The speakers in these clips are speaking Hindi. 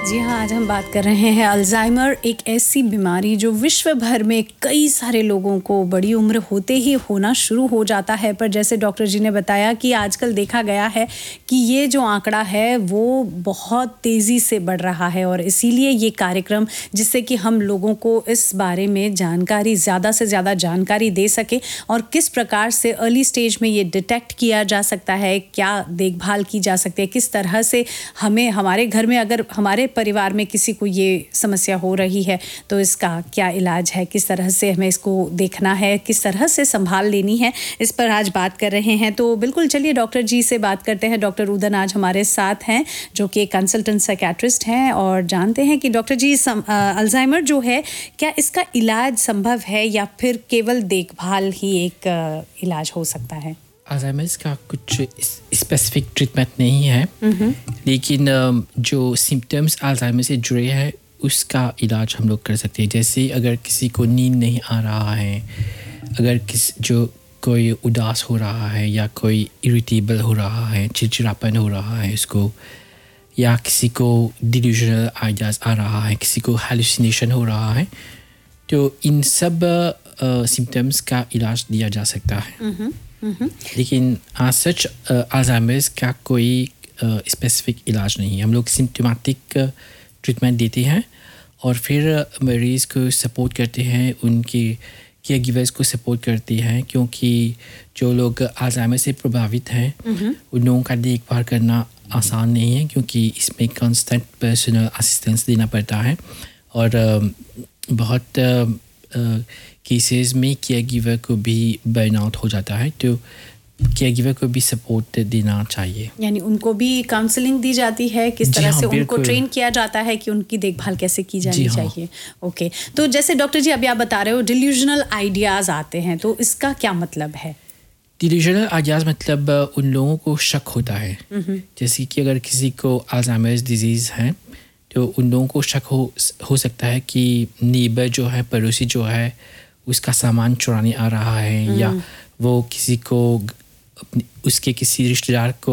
जी हाँ, आज हम बात कर रहे हैं अल्जाइमर, एक ऐसी बीमारी जो विश्व भर में कई सारे लोगों को बड़ी उम्र होते ही होना शुरू हो जाता है। पर जैसे डॉक्टर जी ने बताया कि आजकल देखा गया है कि ये जो आंकड़ा है वो बहुत तेज़ी से बढ़ रहा है और इसीलिए ये कार्यक्रम जिससे कि हम लोगों को इस बारे में जानकारी ज़्यादा से ज़्यादा जानकारी दे सके और किस प्रकार से अर्ली स्टेज में ये डिटेक्ट किया जा सकता है, क्या देखभाल की जा सकती है, किस तरह से हमें हमारे घर में अगर हमारे परिवार में किसी को ये समस्या हो रही है तो इसका क्या इलाज है, किस तरह से हमें इसको देखना है, किस तरह से संभाल लेनी है, इस पर आज बात कर रहे हैं। तो बिल्कुल चलिए डॉक्टर जी से बात करते हैं। डॉक्टर उदन आज हमारे साथ हैं जो कि कंसल्टेंट साइकियाट्रिस्ट हैं और जानते हैं कि डॉक्टर जी अल्जाइमर जो है क्या इसका इलाज संभव है या फिर केवल देखभाल ही एक इलाज हो सकता है? अल्जाइमर का कुछ स्पेसिफिक ट्रीटमेंट नहीं है, लेकिन जो सिम्टम्स अल्जाइमर से जुड़े हैं उसका इलाज हम लोग कर सकते हैं। जैसे अगर किसी को नींद नहीं आ रहा है, अगर कोई उदास हो रहा है या कोई इरिटेबल हो रहा है, चिड़चिड़ापन हो रहा है उसको, या किसी को डिल्यूजनल आइडियाज़ आ रहा है, किसी को हैलुसिनेशन हो रहा है, तो इन सब सिम्टम्स का इलाज दिया जा सकता है। लेकिन सच अल्जाइमर का कोई स्पेसिफिक इलाज नहीं है। हम लोग सिम्टोमेटिक ट्रीटमेंट देते हैं और फिर मरीज़ को सपोर्ट करते हैं, उनके केयर गिवर्स को सपोर्ट करते हैं, क्योंकि जो लोग अल्जाइमर से प्रभावित हैं उन लोगों का देखभाल करना आसान नहीं है, क्योंकि इसमें कांस्टेंट पर्सनल असिस्टेंस देना पड़ता है और बहुत केसेस में केयर गिवर को भी बर्नआउट हो जाता है, तो केयर गिवर को भी सपोर्ट देना चाहिए। यानी उनको भी काउंसलिंग दी जाती है, किस तरह से उनको ट्रेन किया जाता है कि उनकी देखभाल कैसे की जानी चाहिए। ओके, तो जैसे डॉक्टर जी अभी आप बता रहे हो डिल्यूजनल आइडियाज़ आते हैं, तो इसका क्या मतलब है? डिल्यूजनल आइडियाज़ मतलब उन लोगों को शक होता है, जैसे कि अगर किसी को अल्जाइमर डिजीज़ है तो उन लोगों को शक हो सकता है कि नेबर जो है, पड़ोसी जो है, उसका सामान चुराने आ रहा है, या वो किसी को उसके किसी रिश्तेदार को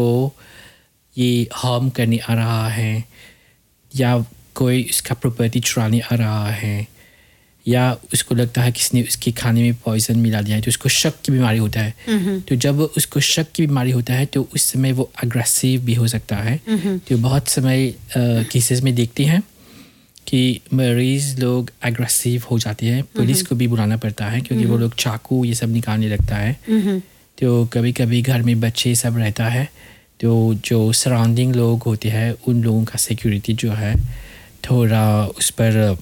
ये हार्म करने आ रहा है, या कोई उसका प्रॉपर्टी चुराने आ रहा है, या उसको लगता है किसी ने उसके खाने में पॉइजन मिला दिया है, तो उसको शक की बीमारी होता है। तो जब उसको शक की बीमारी होता है तो उस समय वो अग्रेसिव भी हो सकता है। तो बहुत समय केसेस में देखते हैं कि मरीज़ लोग एग्रेसिव हो जाते हैं, पुलिस को भी बुलाना पड़ता है क्योंकि वो लोग चाकू ये सब निकालने लगता है। तो कभी कभी घर में बच्चे सब रहता है, तो जो सराउंडिंग लोग होते हैं उन लोगों का सिक्योरिटी जो है थोड़ा उस पर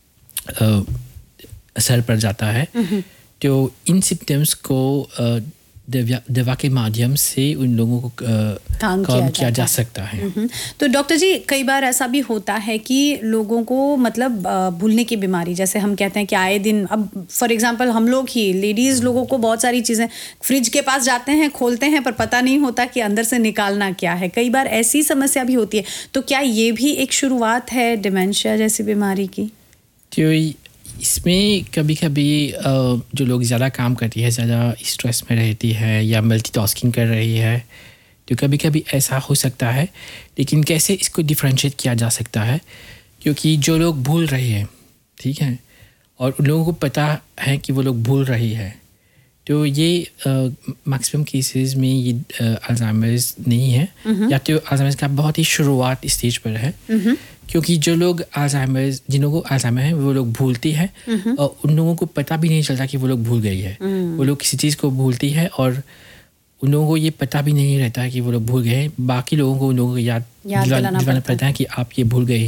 असर पड़ जाता है। तो इन सिम्टम्स को दवा के माध्यम से उन लोगों को काम किया जा सकता है। तो डॉक्टर जी कई बार ऐसा भी होता है कि लोगों को मतलब भूलने की बीमारी, जैसे हम कहते हैं कि आए दिन, अब फॉर एग्जांपल हम लोग ही लेडीज़ लोगों को बहुत सारी चीज़ें फ्रिज के पास जाते हैं, खोलते हैं, पर पता नहीं होता कि अंदर से निकालना क्या है। कई बार ऐसी समस्या भी होती है, तो क्या ये भी एक शुरुआत है डिमेंशिया जैसी बीमारी की? तो इसमें कभी कभी जो लोग ज़्यादा काम करती है, ज़्यादा स्ट्रेस में रहती है या मल्टीटास्किंग कर रही है, तो कभी कभी ऐसा हो सकता है। लेकिन कैसे इसको डिफरेंशिएट किया जा सकता है, क्योंकि जो लोग भूल रहे हैं, ठीक है, और उन लोगों को पता है कि वो लोग भूल रही है, तो ये मैक्सिमम केसेस में ये अल्जाइमर नहीं है, या तो अल्जाइमर का बहुत ही शुरुआत स्टेज पर है। क्योंकि जो लोग अल्जाइमर, जिन लोगों को अल्जाइमर है, वो लोग भूलती है और उन लोगों को पता भी नहीं चलता कि वो लोग भूल गई है। वो लोग किसी चीज़ को भूलती है और उन लोगों को ये पता भी नहीं रहता है कि वो लोग भूल गए। बाकी लोगों को उन लोगों को याद दिलाना पड़ता है कि आप ये भूल गए हैं।